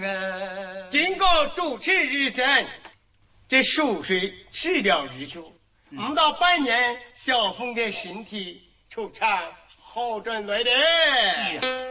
啊！ 经过主持日生，这数水吃了日久，不到半年，小凤的身体出场好转来了。